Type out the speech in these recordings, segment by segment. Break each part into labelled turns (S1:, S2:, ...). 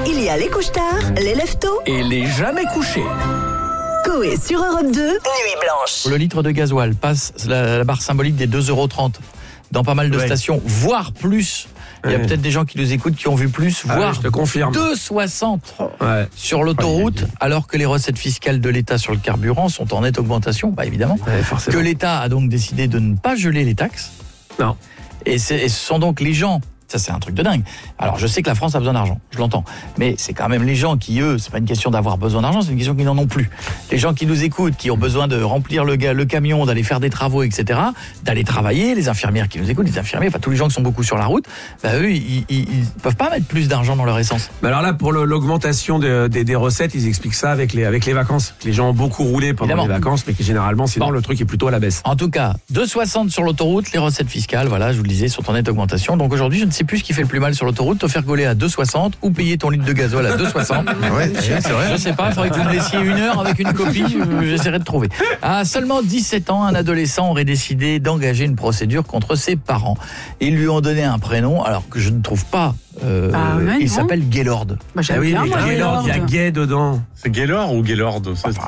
S1: Il y a les couche-tard, les lève-tôt
S2: Et les jamais couchés.
S1: Coé sur Europe 2, Nuit Blanche.
S3: Le litre de gasoil passe la barre symbolique des 2,30 € dans pas mal de stations, voire plus. Il y a peut-être des gens qui nous écoutent qui ont vu plus, voire
S4: je te confirme.
S3: 2,60 sur l'autoroute, alors que les recettes fiscales de l'État sur le carburant sont en nette augmentation, évidemment. Que l'État a donc décidé de ne pas geler les taxes.
S4: Non.
S3: Et ce sont donc les gens... Ça, c'est un truc de dingue. Alors, je sais que la France a besoin d'argent, je l'entends. Mais c'est quand même les gens qui, eux, c'est pas une question d'avoir besoin d'argent, c'est une question qu'ils n'en ont plus. Les gens qui nous écoutent, qui ont besoin de remplir le camion, d'aller faire des travaux, etc., d'aller travailler, les infirmières qui nous écoutent, les infirmiers, enfin tous les gens qui sont beaucoup sur la route, eux, ils peuvent pas mettre plus d'argent dans leur essence.
S4: Mais alors là, pour l'augmentation des recettes, ils expliquent ça avec les vacances. Que les gens ont beaucoup roulé pendant les vacances, mais que généralement, sinon, le truc est plutôt à la baisse.
S3: En tout cas, 2,60 sur l'autoroute, les recettes fiscales, voilà, je vous le disais, sont en nette augmentation. Donc aujourd'hui, je ne sais plus ce qui fait le plus mal sur l'autoroute, te faire gauler à 2,60 ou payer ton litre de gasoil à 2,60.
S5: Ouais, c'est vrai.
S3: Je sais pas, il faudrait que vous me laissiez 1 heure avec une copie, j'essaierai de trouver. À seulement 17 ans, un adolescent aurait décidé d'engager une procédure contre ses parents. Ils lui ont donné un prénom, alors que je ne trouve pas. Il s'appelle Gaylord.
S4: Il y a gay dedans.
S5: C'est Gaylord ou Gaylord?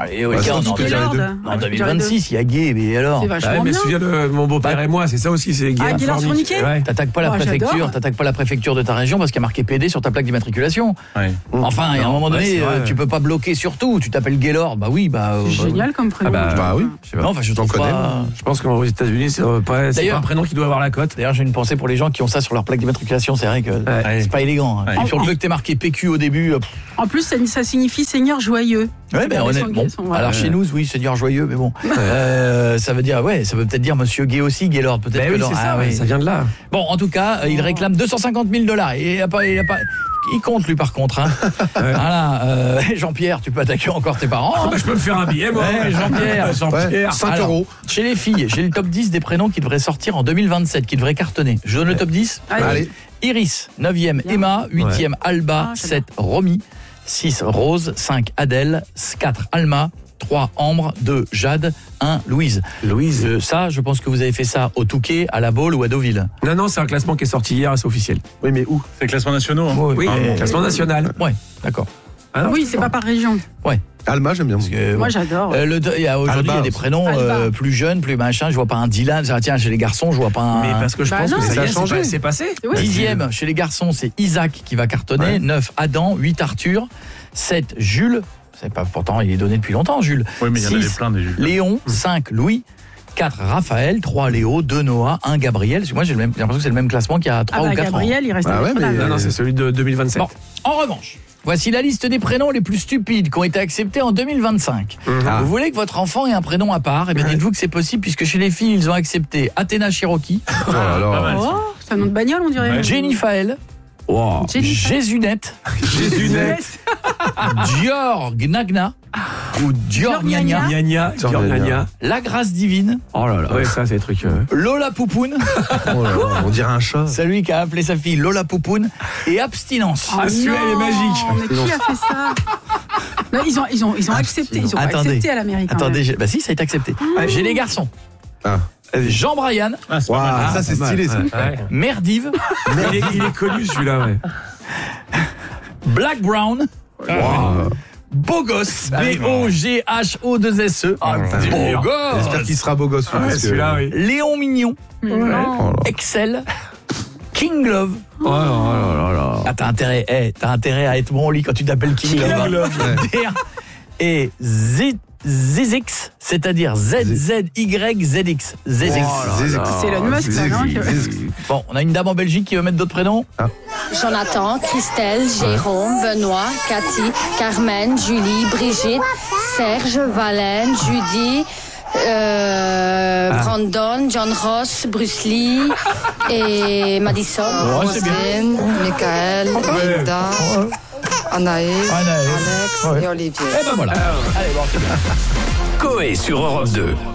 S3: En 2026, il y a gay, mais alors
S4: Mais souviens mon beau-père et moi, c'est ça aussi, c'est gay.
S6: Gaylord Fourniquet.
S3: T'attaques pas la préfecture de ta région parce qu'il y a marqué PD sur ta plaque d'immatriculation. Enfin, à un moment donné, tu peux pas bloquer sur tout. Tu t'appelles Gaylord,
S6: C'est génial comme prénom.
S5: Oui.
S3: Non, enfin, je trouve pas.
S4: Je pense qu'aux États-Unis, c'est pas un prénom qui doit avoir la cote.
S3: D'ailleurs, j'ai une pensée pour les gens qui ont ça sur leur plaque d'immatriculation. C'est vrai que c'est pas élégant. Et puis on veut que t'aies marqué PQ au début.
S6: En plus, ça signifie Seigneur joyeux.
S3: Ouais, honnêtement. Alors chez nous, oui, Seigneur joyeux, mais bon. Ça veut dire, ça veut peut-être dire Monsieur Gay aussi, Gaylord. Peut-être que
S4: c'est ça, ça vient de là.
S3: Bon, en tout cas, il réclame $250 000. Et il compte, lui, par contre. Voilà, Jean-Pierre, tu peux attaquer encore tes parents.
S4: Je peux me faire un billet, moi.
S3: Jean-Pierre.
S5: 5 €.
S3: Chez les filles, j'ai le top 10 des prénoms qui devraient sortir en 2027, qui devraient cartonner. Je donne le top 10.
S5: Allez.
S3: Iris, 9e Emma, 8e Alba, 7 Romy, 6 Rose, 5 Adèle, 4 Alma, 3 Ambre, 2 Jade, 1 Louise. Ça, je pense que vous avez fait ça au Touquet, à la Baule ou à Deauville.
S4: Non, c'est un classement qui est sorti hier, c'est officiel.
S5: Oui, mais où? C'est classement national.
S4: Oui, classement national.
S3: Ouais, d'accord.
S6: Oui, c'est pas par région.
S3: Ouais.
S5: Alma, j'aime bien.
S6: Moi, j'adore.
S3: Aujourd'hui, il y a des prénoms plus jeunes, plus machin. Je vois pas un Dylan. Tiens, chez les garçons, je vois pas un...
S4: Mais parce que je pense que
S5: ça a changé.
S4: C'est passé.
S3: 10e, chez les garçons, c'est Isaac qui va cartonner. 9, Adam. 8, Arthur. 7, Jules. C'est pas, pourtant, il est donné depuis longtemps, Jules.
S5: Oui, mais il y en avait
S3: 6,
S5: plein des Jules.
S3: Léon. 5, Louis. 4, Raphaël. 3, Léo. 2, Noah. 1, Gabriel. Moi, j'ai l'impression que c'est le même classement qu'il y a 3 ou 4
S6: Gabriel,
S3: ans.
S6: il reste
S4: Non, c'est celui de 2027.
S3: Bon, en revanche, voici la liste des prénoms les plus stupides qui ont été acceptés en 2025. Vous voulez que votre enfant ait un prénom à part? Eh bien, dites-vous que c'est possible puisque chez les filles, ils ont accepté Athéna Cherokee,
S6: C'est un nom de bagnole, on dirait.
S3: Jennifer, Jésunette, Dior Gnagna ou Dior Gnagna, La Grâce Divine.
S4: Oh là là, ça c'est des trucs.
S3: Lola Poupoune.
S5: On dirait un chat.
S3: Celui qui a appelé sa fille Lola Poupoune. Et Abstinence.
S4: Celui-là il est magique.
S6: Mais qui a fait ça? Non, ils ont accepté. Ils ont accepté à l'Amérique.
S3: Attendez, si, ça a été accepté. J'ai les garçons. Jean-Brian.
S5: Ça c'est stylé ça.
S3: Merdive.
S4: Il est connu celui-là,
S3: Black Brown. Beau gosse. B-O-G-H-O-2-S-E. Beau gosse.
S5: J'espère qu'il sera beau gosse.
S4: Celui-là, oui.
S3: Léon Mignon. Excel. King Love.
S4: Oh là là.
S3: T'as intérêt à être bon au lit quand tu t'appelles King Love. Et Zizix, c'est-à-dire ZZYZX. Zizix.
S6: C'est Elon Musk, ça, non?
S3: Bon, on a une dame en Belgique qui veut mettre d'autres prénoms.
S7: Jonathan, Christelle, Jérôme, Benoît, Cathy, Carmen, Julie, Brigitte, Serge, Valène, Judy, Brandon, John Ross, Bruce Lee et Madison, Roselyne, Michael, Linda, Anaïs, Alex et Olivier.
S3: Et ben voilà. Allez, bon, c'est bien.
S2: Coé sur Europe 2.